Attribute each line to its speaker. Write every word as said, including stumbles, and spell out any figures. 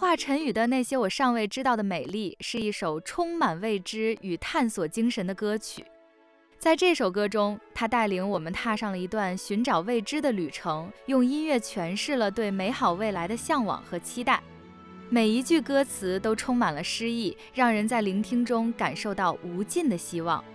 Speaker 1: 华晨宇的那些我尚未知道的美丽是一首充满未知与探索精神的歌曲。在这首歌中，他带领我们踏上了一段寻找未知的旅程，用音乐诠释了对美好未来的向往和期待。每一句歌词都充满了诗意，让人在聆听中感受到无尽的希望。